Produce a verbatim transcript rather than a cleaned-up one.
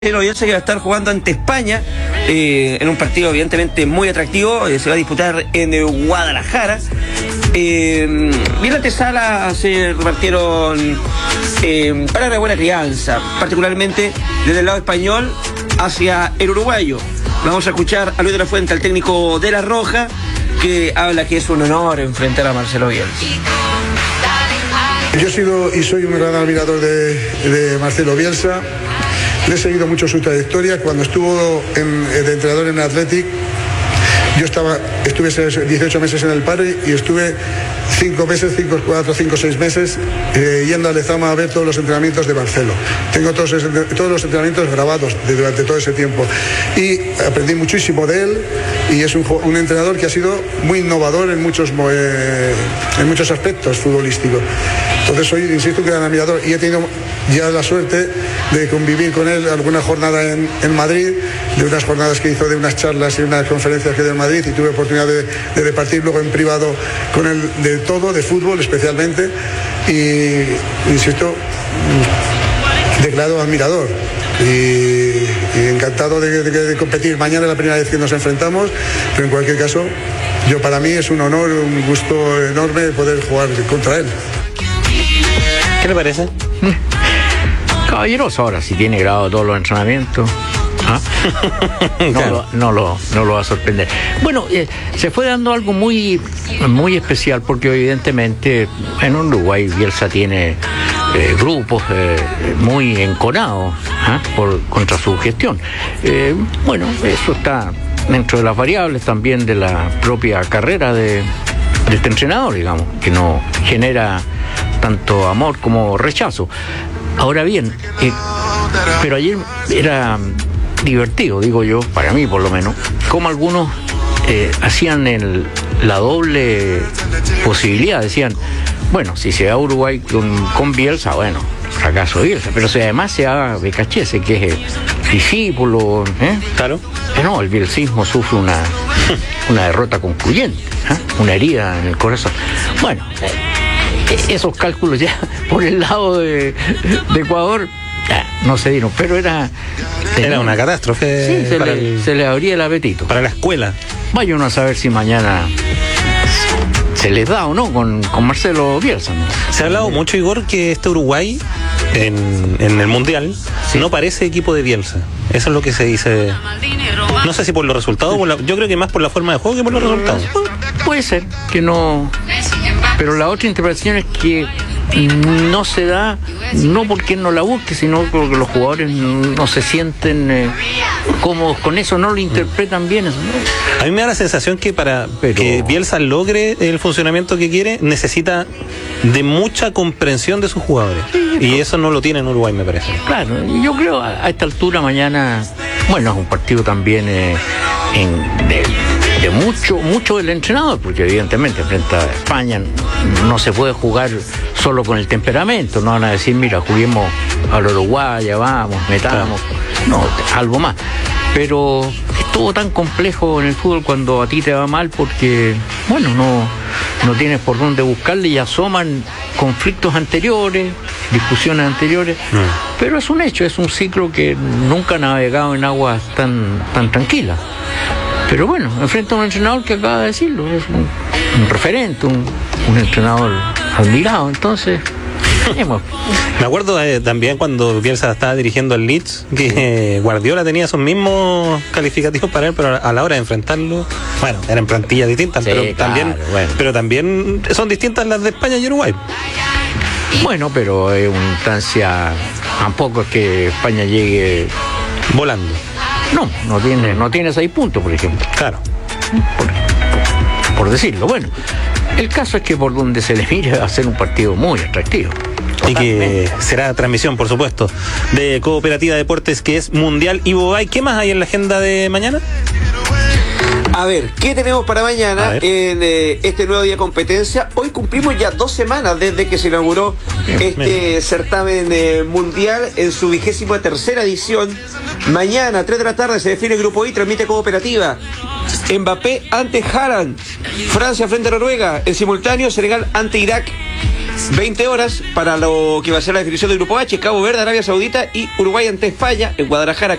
El Bielsa que va a estar jugando ante España eh, en un partido evidentemente muy atractivo, eh, se va a disputar en eh, Guadalajara. Eh, bien antesala se repartieron eh, para la buena crianza, particularmente desde el lado español hacia el uruguayo. Vamos a escuchar a Luis de la Fuente, al técnico de La Roja, que habla que es un honor enfrentar a Marcelo Bielsa. Yo he sido y soy un gran admirador de, de Marcelo Bielsa. Le he seguido mucho su trayectoria. Cuando estuvo en, de entrenador en Athletic, yo estaba, estuve dieciocho meses en el Padre y estuve cinco meses, cinco, cuatro, cinco, seis meses eh, yendo a Lezama a ver todos los entrenamientos de Marcelo. Tengo todos, todos los entrenamientos grabados de, durante todo ese tiempo y aprendí muchísimo de él, y es un, un entrenador que ha sido muy innovador en muchos, eh, en muchos aspectos futbolísticos. Entonces soy, insisto, un gran admirador, y he tenido ya la suerte de convivir con él alguna jornada en, en Madrid, de unas jornadas que hizo, de unas charlas y unas conferencias que dio en Madrid, y tuve oportunidad de, de repartir luego en privado con él de todo, de fútbol especialmente, y insisto, declarado admirador y, y encantado de, de, de competir. Mañana es la primera vez que nos enfrentamos, pero en cualquier caso, yo para mí es un honor, un gusto enorme poder jugar contra él. ¿Qué le parece? Caballeroso. Ahora, si tiene grabado todos los entrenamientos, ¿ah? no, claro. lo, no, lo, no lo va a sorprender. Bueno, eh, se fue dando algo muy, muy especial, porque evidentemente en Uruguay Bielsa tiene eh, grupos eh, muy enconados ¿ah? por contra su gestión. Eh, bueno, eso está dentro de las variables también de la propia carrera de, de este entrenador, digamos, que no genera tanto amor como rechazo. Ahora bien, eh, pero ayer era divertido, digo yo, para mí por lo menos, como algunos eh, hacían el, la doble posibilidad, decían, bueno, si se va a Uruguay con, con Bielsa, bueno, fracaso Bielsa, pero si además se va a Becachese, que es el discípulo, ¿eh? Claro. Eh, no, el bielsismo sufre una, una derrota concluyente, ¿eh? Una herida en el corazón. Bueno, esos cálculos ya por el lado de, de Ecuador ya, no se dieron, pero era tenía, era una catástrofe. Sí, se, para le, el, se le abría el apetito para la escuela. Vaya uno a saber si mañana se les da o no con, con Marcelo Bielsa, ¿no? Se ha hablado eh, mucho, Igor, que este Uruguay en, en el Mundial sí. no parece equipo de Bielsa. Eso es lo que se dice. No sé si por los resultados, por la, yo creo que más por la forma de juego que por los resultados. Pu- puede ser que no, pero la otra interpretación es que no se da, no porque no la busque, sino porque los jugadores no se sienten eh, cómodos con eso, no lo interpretan bien eso, ¿no? A mí me da la sensación que para Pero... que Bielsa logre el funcionamiento que quiere, necesita de mucha comprensión de sus jugadores. Sí, y eso no lo tiene en Uruguay, me parece. Claro, yo creo a esta altura mañana, bueno, es un partido también eh, en, de, de mucho, mucho del entrenador, porque evidentemente frente a España no se puede jugar solo con el temperamento, no van a decir, mira, juguemos al Uruguay, ya vamos, metamos, no, algo más. Pero es todo tan complejo en el fútbol cuando a ti te va mal, porque, bueno, no, no tienes por dónde buscarle y asoman conflictos anteriores, discusiones anteriores, mm. pero es un hecho, es un ciclo que nunca ha navegado en aguas tan, tan tranquilas. Pero bueno, enfrenta a un entrenador que acaba de decirlo, es un, un referente, un, un entrenador admirado, entonces... Me acuerdo eh, también cuando Bielsa estaba dirigiendo al Leeds, que eh, Guardiola tenía esos mismos calificativos para él, pero a la hora de enfrentarlo, bueno, eran plantillas distintas, sí, pero, claro, también, bueno. pero también son distintas las de España y Uruguay. Bueno, pero es una instancia, tampoco es que España llegue volando. No, no tiene, no tiene seis puntos, por ejemplo. Claro. Por, por decirlo, bueno. El caso es que por donde se le mire va a ser un partido muy atractivo. Y que será transmisión, por supuesto, de Cooperativa Deportes, que es Mundial y Bobay. ¿Qué más hay en la agenda de mañana? A ver, ¿qué tenemos para mañana en eh, este nuevo día de competencia? Hoy cumplimos ya dos semanas desde que se inauguró bien, este bien. certamen eh, mundial en su vigésima tercera edición. Mañana, a tres de la tarde, se define el Grupo I, transmite Cooperativa. Mbappé ante Haaland. Francia frente a Noruega. En simultáneo, Senegal ante Irak. veinte horas para lo que va a ser la definición del Grupo H, Cabo Verde, Arabia Saudita y Uruguay ante España en Guadalajara.